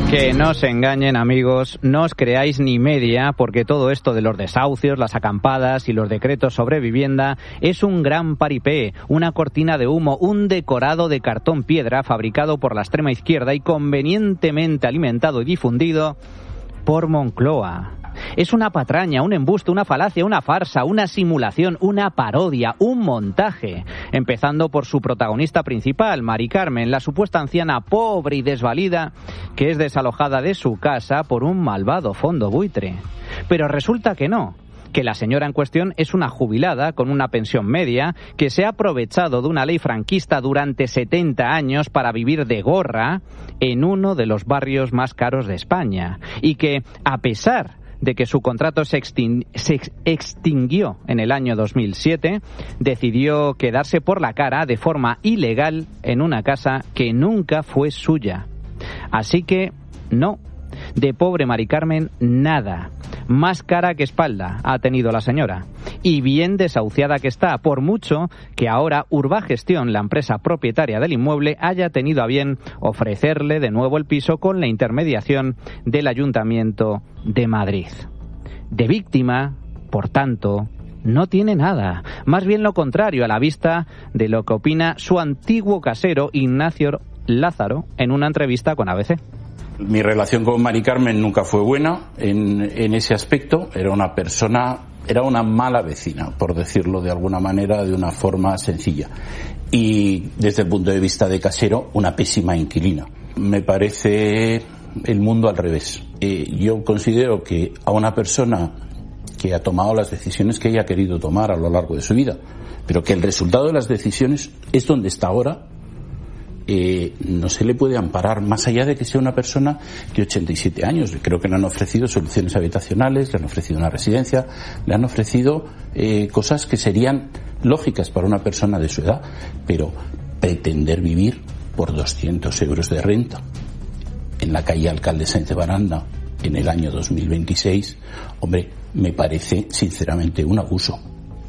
Que no se engañen, amigos, no os creáis ni media, porque todo esto de los desahucios, las acampadas y los decretos sobre vivienda es un gran paripé, una cortina de humo, un decorado de cartón piedra fabricado por la extrema izquierda y convenientemente alimentado y difundido por Moncloa. Es una patraña, un embuste, una falacia, una farsa, una simulación, una parodia, un montaje. Empezando por su protagonista principal, Mari Carmen, la supuesta anciana pobre y desvalida que es desalojada de su casa por un malvado fondo buitre. Pero resulta que no, que la señora en cuestión es una jubilada con una pensión media que se ha aprovechado de una ley franquista durante 70 años para vivir de gorra en uno de los barrios más caros de España y que, a pesar de que su contrato se extinguió en el año 2007, decidió quedarse por la cara de forma ilegal en una casa que nunca fue suya. Así que, no, de pobre Mari Carmen, nada. Más cara que espalda ha tenido la señora. Y bien desahuciada que está, por mucho que ahora Urbagestión, la empresa propietaria del inmueble, haya tenido a bien ofrecerle de nuevo el piso con la intermediación del Ayuntamiento de Madrid. De víctima, por tanto, no tiene nada. Más bien lo contrario, a la vista de lo que opina su antiguo casero Ignacio Lázaro en una entrevista con ABC. Mi relación con Mari Carmen nunca fue buena en ese aspecto. Era una mala vecina, por decirlo de alguna manera, de una forma sencilla. Y desde el punto de vista de casero, una pésima inquilina. Me parece el mundo al revés. Yo considero que a una persona que ha tomado las decisiones que ella ha querido tomar a lo largo de su vida, pero que el resultado de las decisiones es donde está ahora, no se le puede amparar, más allá de que sea una persona de 87 años. Creo que le han ofrecido soluciones habitacionales, le han ofrecido una residencia, le han ofrecido cosas que serían lógicas para una persona de su edad, pero pretender vivir por 200 euros de renta en la calle Alcalde Sáenz de Baranda en el año 2026, hombre, me parece sinceramente un abuso.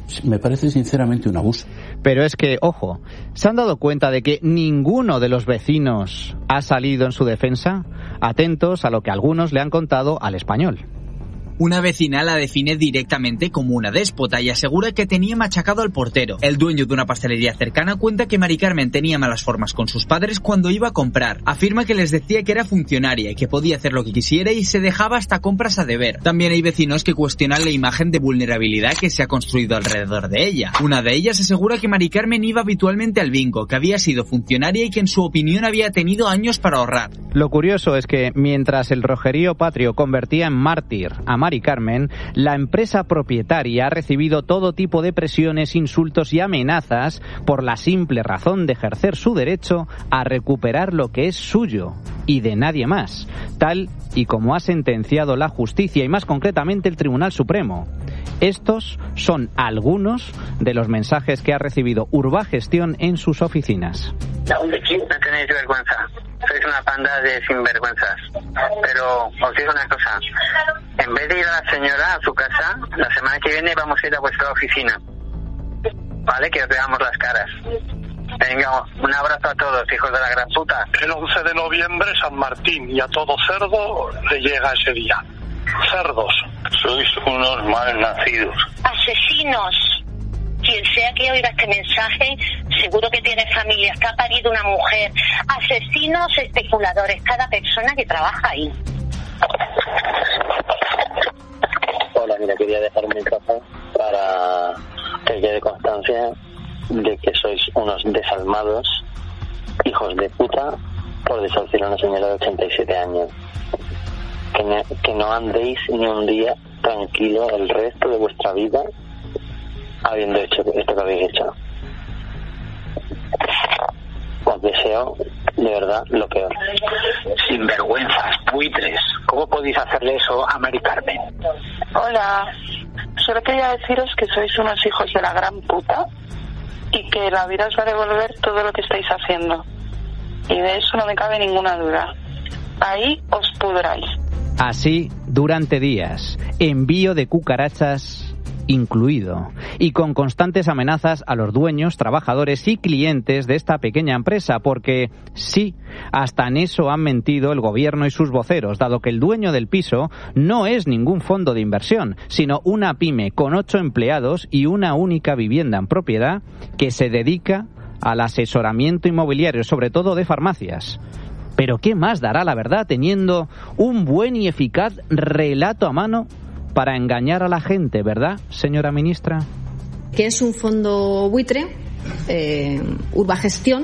Pero es que, ojo, ¿se han dado cuenta de que ninguno de los vecinos ha salido en su defensa? Atentos a lo que algunos le han contado al Español. Una vecina la define directamente como una déspota y asegura que tenía machacado al portero. El dueño de una pastelería cercana cuenta que Mari Carmen tenía malas formas con sus padres cuando iba a comprar. Afirma que les decía que era funcionaria y que podía hacer lo que quisiera y se dejaba hasta compras a deber. También hay vecinos que cuestionan la imagen de vulnerabilidad que se ha construido alrededor de ella. Una de ellas asegura que Mari Carmen iba habitualmente al bingo, que había sido funcionaria y que en su opinión había tenido años para ahorrar. Lo curioso es que mientras el rojerío patrio convertía en mártir a Mari Carmen, la empresa propietaria ha recibido todo tipo de presiones, insultos y amenazas por la simple razón de ejercer su derecho a recuperar lo que es suyo y de nadie más, tal y como ha sentenciado la justicia y más concretamente el Tribunal Supremo. Estos son algunos de los mensajes que ha recibido Urbagestión en sus oficinas. No tenéis vergüenza, sois una panda de sinvergüenzas. Pero os digo una cosa, en vez de ir a la señora a su casa, la semana que viene vamos a ir a vuestra oficina, ¿vale? Que os veamos las caras. Venga, un abrazo a todos, hijos de la gran puta. El 11 de noviembre, San Martín, y a todo cerdo le llega ese día. Cerdos. Sois unos malnacidos. Asesinos. Quien sea que oiga este mensaje, seguro que tiene familia, que ha parido una mujer. Asesinos, especuladores, cada persona que trabaja ahí. Hola, mira, quería dejar un mensaje para que quede constancia de que sois unos desalmados, hijos de puta, por desahuciar a una señora de 87 años. Que no andéis ni un día tranquilo el resto de vuestra vida habiendo hecho esto que habéis hecho. Os deseo, de verdad, lo peor. Sinvergüenzas, buitres. ¿Cómo podéis hacerle eso a Mari Carmen? Hola, solo quería deciros que sois unos hijos de la gran puta y que la vida os va a devolver todo lo que estáis haciendo. Y de eso no me cabe ninguna duda. Ahí os pudráis. Así, durante días, envío de cucarachas incluido, y con constantes amenazas a los dueños, trabajadores y clientes de esta pequeña empresa, porque sí, hasta en eso han mentido el gobierno y sus voceros, dado que el dueño del piso no es ningún fondo de inversión, sino una pyme con 8 empleados y una única vivienda en propiedad que se dedica al asesoramiento inmobiliario, sobre todo de farmacias. Pero ¿qué más dará la verdad teniendo un buen y eficaz relato a mano para engañar a la gente, verdad, señora ministra? Que es un fondo buitre, Urbagestión,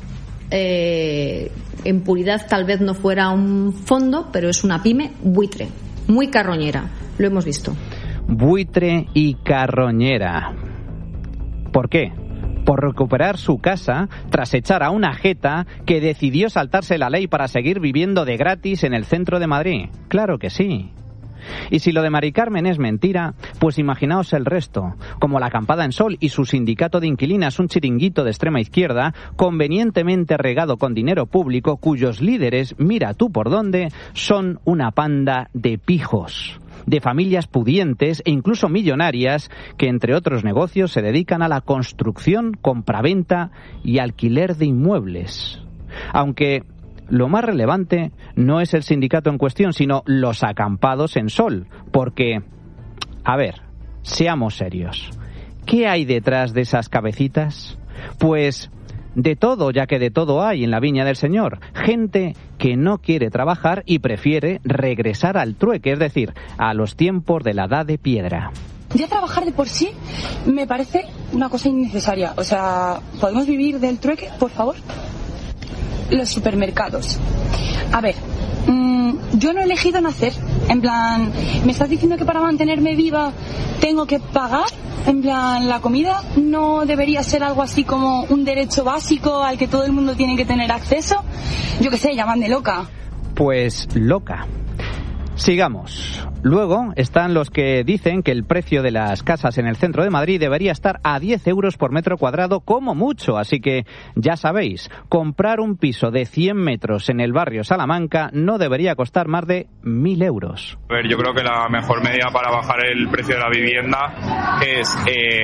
en puridad tal vez no fuera un fondo, pero es una pyme buitre, muy carroñera, lo hemos visto. Buitre y carroñera. ¿Por qué? Por recuperar su casa tras echar a una jeta que decidió saltarse la ley para seguir viviendo de gratis en el centro de Madrid. Claro que sí. Y si lo de Mari Carmen es mentira, pues imaginaos el resto, como la Acampada en Sol y su sindicato de inquilinas, un chiringuito de extrema izquierda, convenientemente regado con dinero público, cuyos líderes, mira tú por dónde, son una panda de pijos, de familias pudientes e incluso millonarias que, entre otros negocios, se dedican a la construcción, compraventa y alquiler de inmuebles. Aunque lo más relevante no es el sindicato en cuestión, sino los acampados en Sol, porque, a ver, seamos serios, ¿qué hay detrás de esas cabecitas? Pues de todo, ya que de todo hay en la viña del Señor. Gente que no quiere trabajar y prefiere regresar al trueque, es decir, a los tiempos de la edad de piedra. Ya trabajar de por sí me parece una cosa innecesaria. O sea, ¿podemos vivir del trueque, por favor? Los supermercados. A ver, yo no he elegido nacer. En plan, ¿me estás diciendo que para mantenerme viva tengo que pagar? En plan, ¿la comida no debería ser algo así como un derecho básico al que todo el mundo tiene que tener acceso? Yo qué sé, llamadme loca. Pues loca. Sigamos. Luego están los que dicen que el precio de las casas en el centro de Madrid debería estar a 10 euros por metro cuadrado como mucho. Así que, ya sabéis, comprar un piso de 100 metros en el barrio Salamanca no debería costar más de 1.000 euros. A ver, yo creo que la mejor medida para bajar el precio de la vivienda es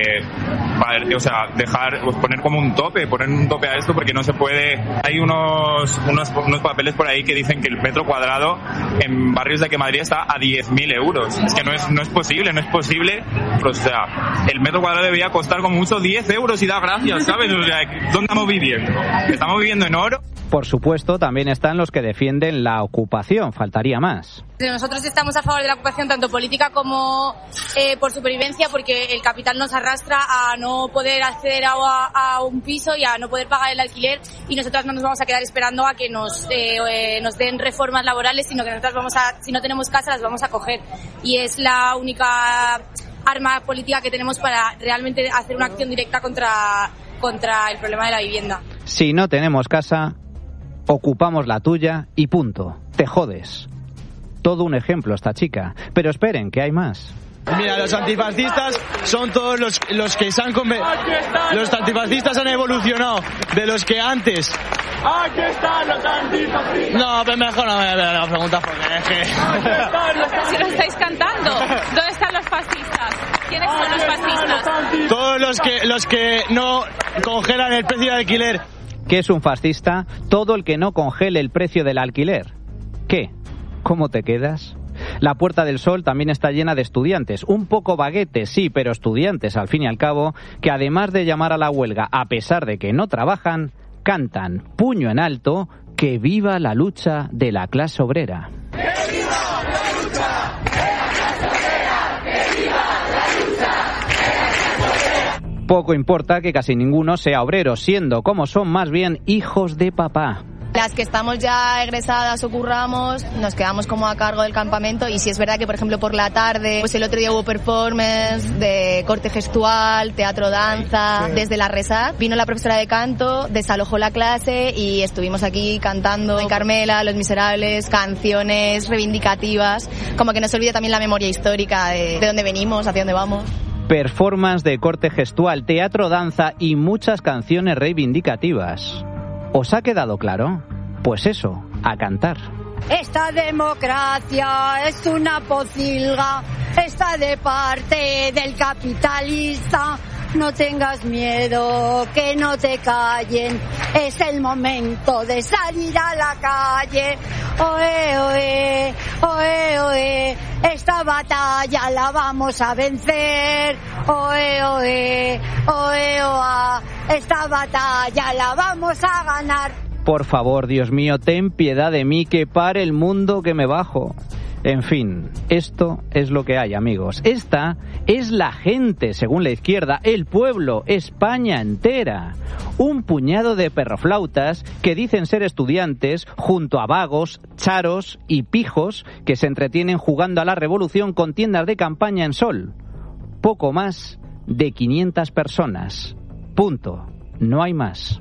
poner como un tope, poner un tope a esto, porque no se puede. Hay unos papeles por ahí que dicen que el metro cuadrado en barrios de que Madrid está a 10.000 euros. Es que no es posible. O sea, el metro cuadrado debería costar como mucho 10 euros y da gracias, ¿sabes? O sea, ¿dónde estamos viviendo? ¿Estamos viviendo en oro? Por supuesto, también están los que defienden la ocupación, faltaría más. Nosotros estamos a favor de la ocupación tanto política como por supervivencia, porque el capital nos arrastra a no poder acceder a un piso y a no poder pagar el alquiler, y nosotras no nos vamos a quedar esperando a que nos den reformas laborales, sino que nosotras si no tenemos casa las vamos a coger, y es la única arma política que tenemos para realmente hacer una acción directa contra el problema de la vivienda. Si no tenemos casa, ocupamos la tuya y punto. Te jodes. Todo un ejemplo esta chica. Pero esperen, que hay más. Mira, los antifascistas son todos los que se han los antifascistas han evolucionado de los que antes. Aquí están los antifascistas. No, pero mejor no me la pregunta porque es que... Si lo estáis cantando, ¿dónde están los fascistas? ¿Quiénes son los fascistas? Todos los que no congelan el precio del alquiler. ¿Qué es un fascista? Todo el que no congele el precio del alquiler. ¿Qué? ¿Cómo te quedas? La Puerta del Sol también está llena de estudiantes, un poco vaguetes, sí, pero estudiantes al fin y al cabo, que además de llamar a la huelga a pesar de que no trabajan, cantan puño en alto que viva la lucha de la clase obrera. ¡Que viva la lucha de la clase obrera! ¡Que viva la lucha de la clase obrera! Poco importa que casi ninguno sea obrero, siendo como son más bien hijos de papá. Las que estamos ya egresadas o curramos, nos quedamos como a cargo del campamento, y si es verdad que, por ejemplo, por la tarde, pues el otro día hubo performance de corte gestual, teatro, danza, desde la RESAC. Vino la profesora de canto, desalojó la clase y estuvimos aquí cantando en Carmela, Los Miserables, canciones reivindicativas, como que no se olvide también la memoria histórica de dónde venimos, hacia dónde vamos. Performance de corte gestual, teatro, danza y muchas canciones reivindicativas. ¿Os ha quedado claro? Pues eso, a cantar. Esta democracia es una pocilga está de parte del capitalista. No tengas miedo, que no te callen, es el momento de salir a la calle. Oe, oe, oe, oe, esta batalla la vamos a vencer. Oe, oe, oe, oa, esta batalla la vamos a ganar. Por favor, Dios mío, ten piedad de mí, que pare el mundo, que me bajo. En fin, esto es lo que hay, amigos. Esta es la gente, según la izquierda, el pueblo, España entera. Un puñado de perroflautas que dicen ser estudiantes junto a vagos, charos y pijos que se entretienen jugando a la revolución con tiendas de campaña en Sol. Poco más de 500 personas. Punto. No hay más.